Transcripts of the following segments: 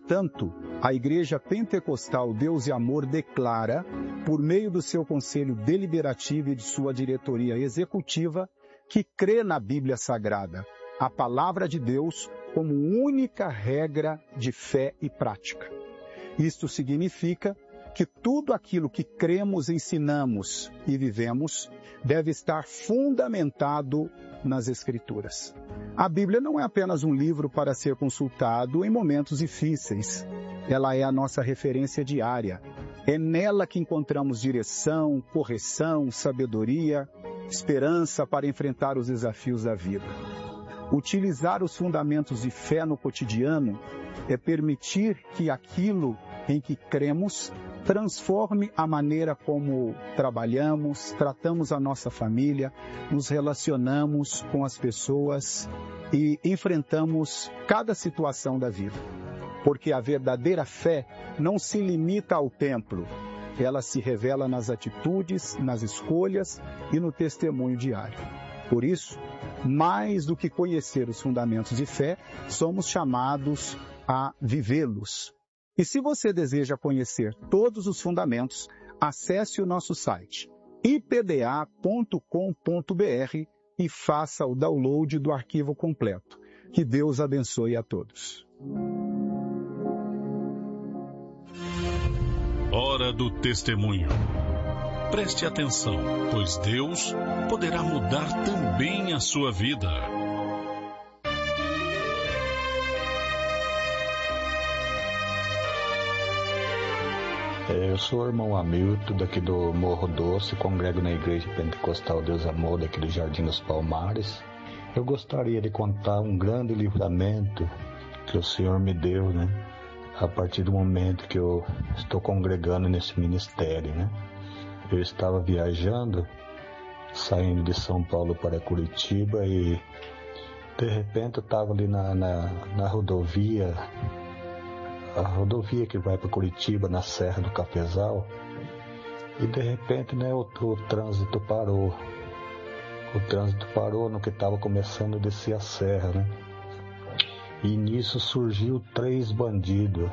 Portanto, a Igreja Pentecostal Deus e Amor declara, por meio do seu Conselho Deliberativo e de sua diretoria executiva, que crê na Bíblia Sagrada, a Palavra de Deus, como única regra de fé e prática. Isto significa que tudo aquilo que cremos, ensinamos e vivemos deve estar fundamentado nas Escrituras. A Bíblia não é apenas um livro para ser consultado em momentos difíceis. Ela é a nossa referência diária. É nela que encontramos direção, correção, sabedoria, esperança para enfrentar os desafios da vida. Utilizar os fundamentos de fé no cotidiano é permitir que aquilo em que cremos transforme a maneira como trabalhamos, tratamos a nossa família, nos relacionamos com as pessoas e enfrentamos cada situação da vida. Porque a verdadeira fé não se limita ao templo, ela se revela nas atitudes, nas escolhas e no testemunho diário. Por isso, mais do que conhecer os fundamentos de fé, somos chamados a vivê-los. E se você deseja conhecer todos os fundamentos, acesse o nosso site ipda.com.br e faça o download do arquivo completo. Que Deus abençoe a todos. Hora do testemunho. Preste atenção, pois Deus poderá mudar também a sua vida. Eu sou o irmão Hamilton, daqui do Morro Doce, congrego na Igreja Pentecostal Deus Amor, daqui do Jardim dos Palmares. Eu gostaria de contar um grande livramento que o Senhor me deu, a partir do momento que eu estou congregando nesse ministério, Eu estava viajando, saindo de São Paulo para Curitiba e, de repente, eu estava ali na rodovia, a rodovia que vai para Curitiba, na Serra do Cafezal, e de repente o trânsito parou. O trânsito parou no que estava começando a descer a serra, E nisso surgiu 3 bandidos.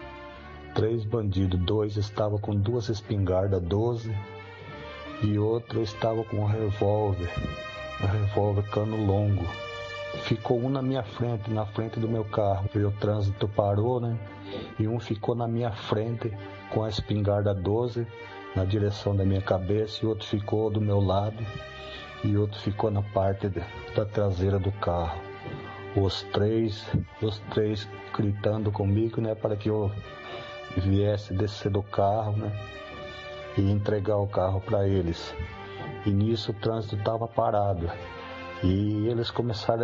3 bandidos, 2 estavam com 2 espingardas 12 e outro estava com um revólver cano longo. Ficou um na minha frente, na frente do meu carro. E o trânsito parou, E um ficou na minha frente com a espingarda 12 na direção da minha cabeça, e outro ficou do meu lado, e outro ficou na parte da traseira do carro. Os três gritando comigo, para que eu viesse descer do carro, e entregar o carro para eles. E nisso o trânsito estava parado. E eles começaram a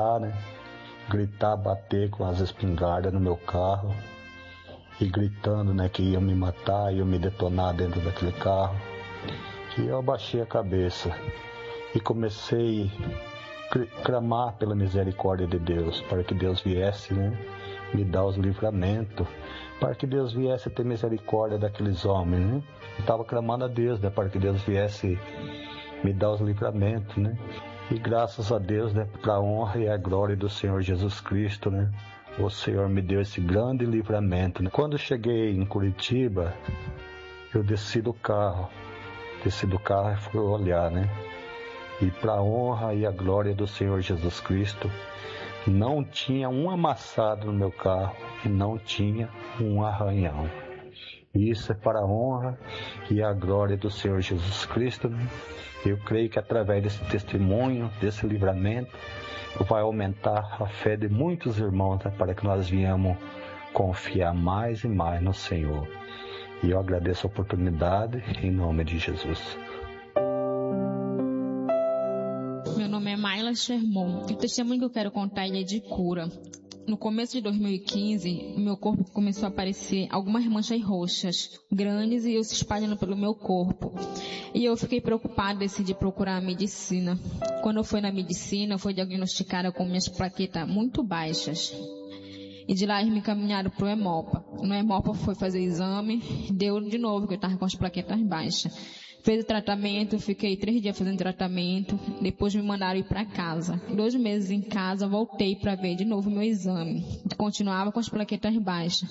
gritar, bater com as espingardas no meu carro, e gritando, que iam me matar, iam me detonar dentro daquele carro. E eu abaixei a cabeça e comecei a clamar pela misericórdia de Deus, para que Deus viesse, me dar os livramentos, para que Deus viesse ter misericórdia daqueles homens, Eu estava clamando a Deus, para que Deus viesse me dar os livramentos, E graças a Deus, para a honra e a glória do Senhor Jesus Cristo, o Senhor me deu esse grande livramento. Quando cheguei em Curitiba, eu desci do carro e fui olhar, E para a honra e a glória do Senhor Jesus Cristo, não tinha um amassado no meu carro e não tinha um arranhão. Isso é para a honra e a glória do Senhor Jesus Cristo, Eu creio que através desse testemunho, desse livramento, vai aumentar a fé de muitos irmãos, para que nós venhamos confiar mais e mais no Senhor. E eu agradeço a oportunidade em nome de Jesus. Meu nome é Mayla Sherman. O testemunho que eu quero contar é de cura. No começo de 2015, meu corpo começou a aparecer algumas manchas roxas, grandes, e eu se espalhando pelo meu corpo. E eu fiquei preocupada, decidi procurar a medicina. Quando eu fui na medicina, eu fui diagnosticada com minhas plaquetas muito baixas. E de lá eles me encaminharam para o Hemopa. No Hemopa foi fazer exame, deu de novo que eu estava com as plaquetas baixas. Fez o tratamento, fiquei 3 dias fazendo tratamento, depois me mandaram ir para casa. 2 meses em casa, voltei para ver de novo meu exame. Continuava com as plaquetas baixas.